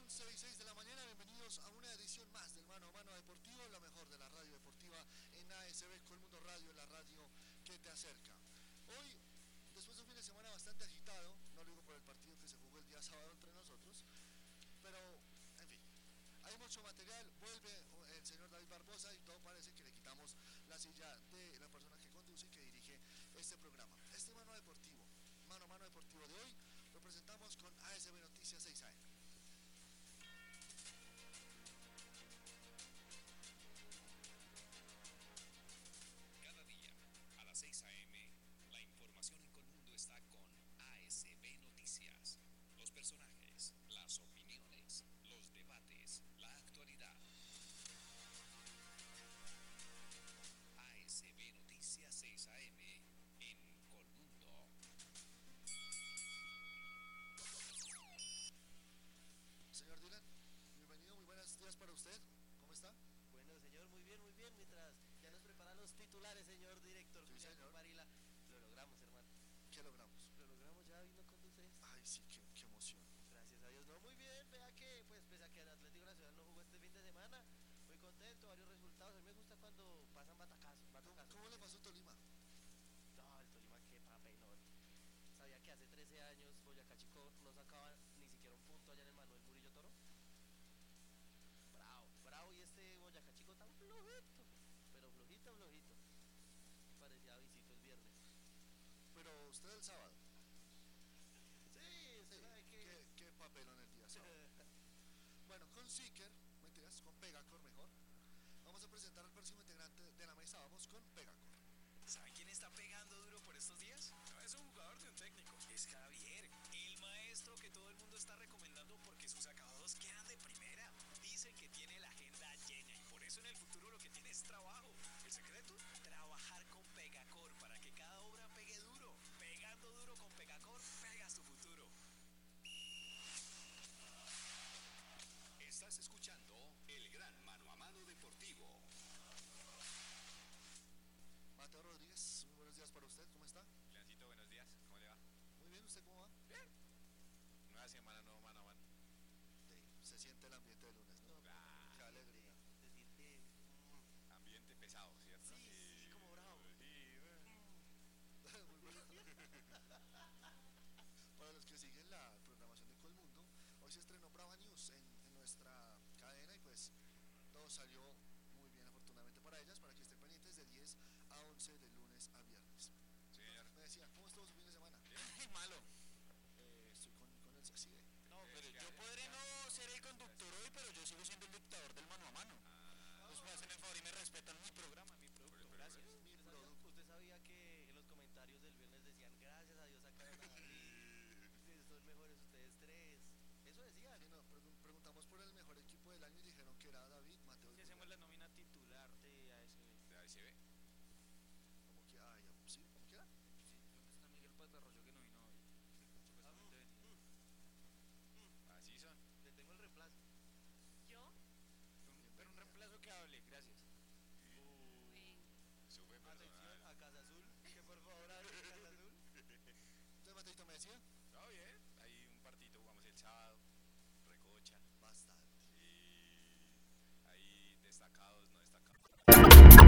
11:06 de la mañana, bienvenidos a una edición más del Mano a Mano Deportivo, lo mejor de la radio deportiva en ASB Colmundo Radio, la radio que te acerca. Hoy, después de un fin de semana bastante agitado, no lo digo por el partido que se jugó el día sábado entre nosotros, pero, en fin, hay mucho material, vuelve el señor David Barbosa y todo parece que le quitamos la silla de la persona que conduce y que dirige este programa. Este Mano a Mano Deportivo de hoy, lo presentamos con ASB Noticias 6 AM. Cada día, a las 6 AM, la información en Colmundo está con ASB Noticias. Los personajes, las opiniones, los debates, la actualidad. ASB Noticias 6 AM en Colmundo. Señor Dylan, bienvenido, muy buenos días para usted. ¿Cómo está? Bueno, señor, muy bien, mientras ya nos preparan los titulares, señor director. Sí, señor. Varila, lo logramos, hermano. ¿Qué logramos? Lo logramos, ya vino conduces. Ay, sí, qué emoción. Gracias a Dios, no, muy bien, vea que, pues, pese a que el Atlético Nacional no jugó este fin de semana, muy contento, varios resultados. A mí me gusta cuando pasan batacazos. ¿Cómo le pasó a Tolima? No, el Tolima, qué papelón. ¿Sabía que hace 13 años Boyacá Chico no sacaba ni siquiera un punto allá en el Manuel Murillo Toro? Bravo, y este Boyacá Chico tan flojito, pero flojito. Parecía visito el viernes. Pero usted el sábado. Sí, ¿sabe qué? ¿Qué papelón el día sábado? Bueno, con Seeker, mentiras, con Pegacor mejor. Vamos a presentar al próximo integrante de la mesa. Vamos con Pegacor. ¿Saben quién está pegando duro por estos días? No es un jugador de un técnico, es Javier, el maestro que todo el mundo está recomendando porque sus acabados quedan de primera. Dicen que tiene la agenda llena y por eso en el futuro lo que tiene es trabajo. ¿El secreto? Trabajar con Pegacor para que cada obra pegue duro. Pegando duro con Pegacor, pegas tu futuro. Estás escuchando el gran Mano a Mano Deportivo. Mateo Rodríguez, muy buenos días para usted, ¿cómo está? Leoncito, buenos días, ¿cómo le va? Muy bien, ¿usted cómo va? Bien. Nueva semana, nuevo mano a mano. Sí, se siente el ambiente de lunes, ¿no? Ah, Qué alegría. Decirte, ambiente pesado, ¿cierto? sí, como bravo. Sí, Muy bueno. Para los que siguen la programación de Colmundo, hoy se estrenó Brava News en nuestra cadena y pues todo salió muy bien afortunadamente para ellas, para que estén pendientes de 10 a 11 de lunes a viernes. Sí, señor. Me decía, ¿cómo estuvo su fin de semana? Bien. Malo. Estoy con el así de... No, pero yo podré no ser el conductor hoy, pero yo sigo siendo el dictador del mano a mano. Pues me hacen el favor y me respetan mi programa, mi producto. Gracias. Mi ¿Usted producto. usted sabía que en los comentarios del viernes decían gracias a Dios sacaron a David, son mejores ustedes tres? Eso decían. Sí, no, preguntamos por el mejor equipo del año y dijeron que era David, Mateo. Si hacemos la nómina titular de ASB. De ASB.